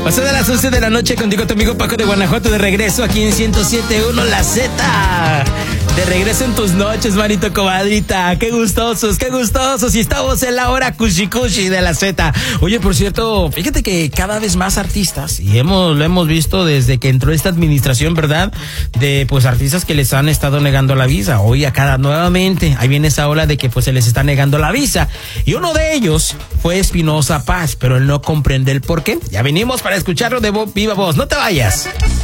Pasó de las 11 de la noche contigo tu amigo Paco de Guanajuato, de regreso aquí en 107.1 La Z. De regreso en tus noches, manito comadrita. Qué gustosos. Y estamos en la hora cuchi de La Z. Oye, por cierto, fíjate que cada vez más artistas, y lo hemos visto desde que entró esta administración, ¿verdad? De pues artistas que les han estado negando la visa. Hoy nuevamente, ahí viene esa ola de que pues se les está negando la visa. Y uno de ellos fue Espinosa Paz, pero él no comprende el por qué. Ya venimos para escucharlo de viva voz. No te vayas.